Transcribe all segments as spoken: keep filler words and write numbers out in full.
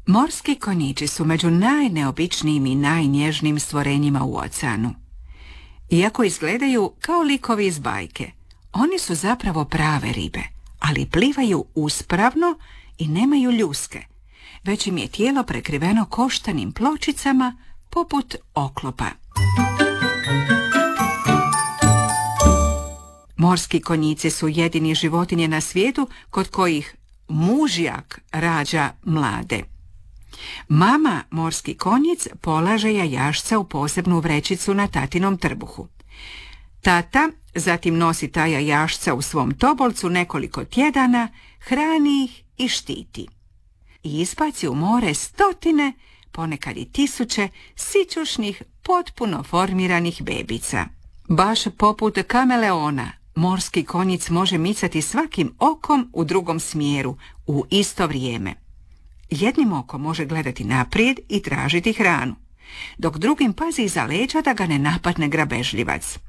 Morski konjići su među najneobičnijim i najnježnijim stvorenjima u oceanu. Iako izgledaju kao likovi iz bajke, oni su zapravo prave ribe, ali plivaju uspravno i nemaju ljuske, već im je tijelo prekriveno koštanim pločicama poput oklopa. Morski konjici su jedini životinje na svijetu kod kojih mužjak rađa mlade. Mama morski konjic polaže jajašca u posebnu vrećicu na tatinom trbuhu. Tata zatim nosi ta jajašca u svom tobolcu nekoliko tjedana, hrani ih i štiti. I ispaci u more stotine, ponekad i tisuće, sićušnih, potpuno formiranih bebica. Baš poput kameleona, morski konjic može micati svakim okom u drugom smjeru, u isto vrijeme. Jednim okom može gledati naprijed i tražiti hranu, dok drugim pazi iza leđa da ga ne napadne grabežljivac.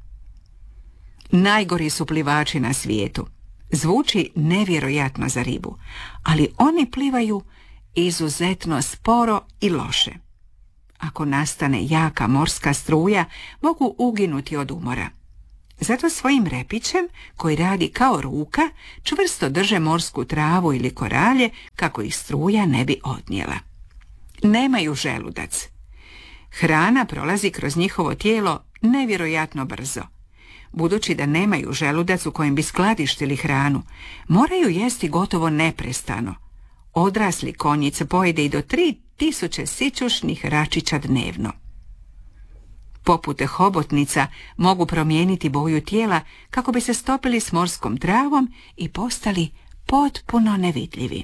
Najgori su plivači na svijetu. Zvuči nevjerojatno za ribu, ali oni plivaju izuzetno sporo i loše. Ako nastane jaka morska struja, mogu uginuti od umora. Zato svojim repićem, koji radi kao ruka, čvrsto drže morsku travu ili koralje kako ih struja ne bi odnijela. Nemaju želudac. Hrana prolazi kroz njihovo tijelo nevjerojatno brzo. Budući da nemaju želudac u kojem bi skladištili hranu, moraju jesti gotovo neprestano. Odrasli konjic pojede i do tri tisuće sićušnih račića dnevno. Poput hobotnica mogu promijeniti boju tijela kako bi se stopili s morskom travom i postali potpuno nevidljivi.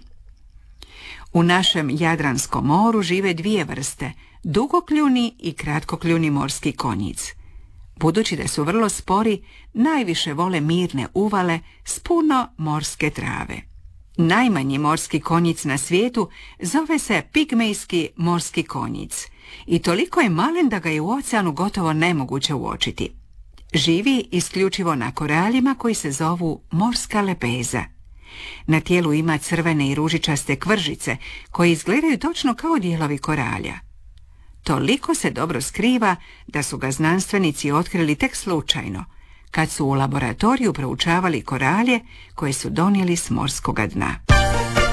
U našem Jadranskom moru žive dvije vrste, dugokljuni i kratkokljuni morski konjic. Budući da su vrlo spori, najviše vole mirne uvale s puno morske trave. Najmanji morski konjic na svijetu zove se pigmejski morski konjic i toliko je malen da ga je u oceanu gotovo nemoguće uočiti. Živi isključivo na koraljima koji se zovu morska lepeza. Na tijelu ima crvene i ružičaste kvržice koje izgledaju točno kao dijelovi koralja. Toliko se dobro skriva da su ga znanstvenici otkrili tek slučajno, kad su u laboratoriju proučavali koralje koje su donijeli s morskoga dna.